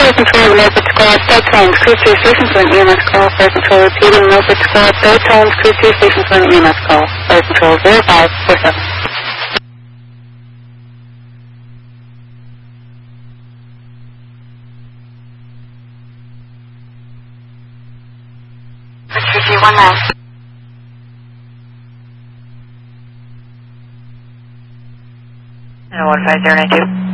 control of Milford Squad, third tones, crew 2 station for an EMS call, fire control repeating Milford Squad, third tones, crew 2 station for an EMS call, fire control 0547. Richard 19. 15092.